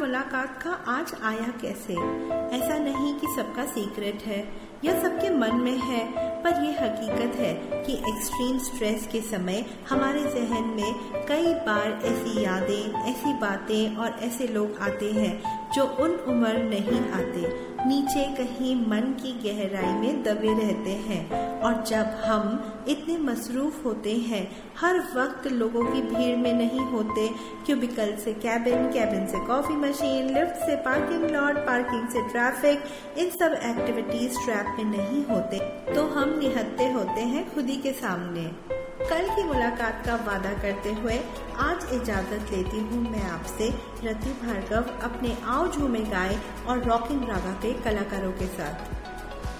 मुलाकात का आज आया कैसे? ऐसा नहीं कि सबका सीक्रेट है या सबके मन में है, पर यह हकीकत है कि एक्सट्रीम स्ट्रेस के समय हमारे जहन में कई बार ऐसी यादें, ऐसी बातें और ऐसे लोग आते हैं जो उन उम्र नहीं आते, नीचे कहीं मन की गहराई में दबे रहते हैं। और जब हम इतने मसरूफ होते हैं, हर वक्त लोगों की भीड़ में नहीं होते, क्यूबिकल से कैबिन, कैबिन से कॉफी मशीन, लिफ्ट से पार्किंग लॉट, पार्किंग से ट्रैफिक, इन सब एक्टिविटीज ट्रैप में नहीं होते, तो हम निहत्थे होते हैं खुद ही के सामने। कल की मुलाकात का वादा करते हुए आज इजाजत लेती हूँ मैं आपसे, रति भार्गव अपने आओ झूमे गाए और रॉकिंग रागा के कलाकारों के साथ।